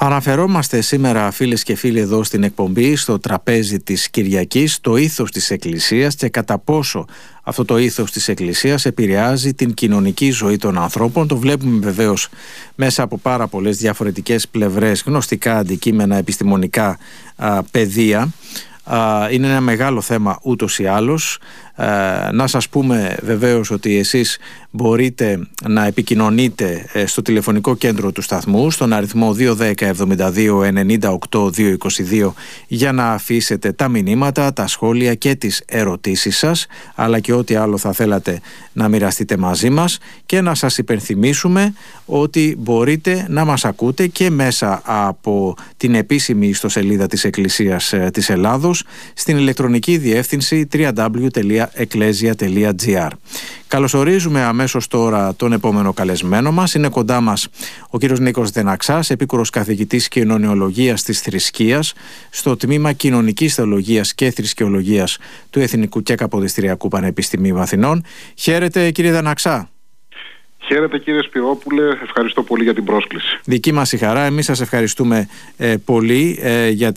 Αναφερόμαστε σήμερα, φίλες και φίλοι, εδώ στην εκπομπή στο τραπέζι της Κυριακής, το ήθος της Εκκλησίας και κατά πόσο αυτό το ήθος της Εκκλησίας επηρεάζει την κοινωνική ζωή των ανθρώπων. Το βλέπουμε βεβαίως μέσα από πάρα πολλές διαφορετικές πλευρές, γνωστικά αντικείμενα, επιστημονικά πεδία. Είναι ένα μεγάλο θέμα ούτως ή άλλως. Να σας πούμε βεβαίως ότι εσείς μπορείτε να επικοινωνείτε στο τηλεφωνικό κέντρο του σταθμού στον αριθμό 210 72 98 222 για να αφήσετε τα μηνύματα, τα σχόλια και τις ερωτήσεις σας, αλλά και ό,τι άλλο θα θέλατε να μοιραστείτε μαζί μας, και να σας υπενθυμίσουμε ότι μπορείτε να μας ακούτε και μέσα από την επίσημη ιστοσελίδα της Εκκλησίας της Ελλάδος στην ηλεκτρονική διεύθυνση www.ecclesia.gr. Καλωσορίζουμε αμέσως τώρα τον επόμενο καλεσμένο μας. Είναι κοντά μας ο κύριος Νίκος Δεναξάς, επίκουρος καθηγητής κοινωνιολογίας της θρησκείας στο τμήμα Κοινωνικής Θεολογίας και Θρησκεολογίας του Εθνικού και Καποδιστριακού Πανεπιστημίου Αθηνών. Χαίρετε, κύριε Δεναξά. Χαίρετε, κύριε Σπυρόπουλε, ευχαριστώ πολύ για την πρόσκληση. Δική μας η χαρά, εμείς σας ευχαριστούμε πολύ για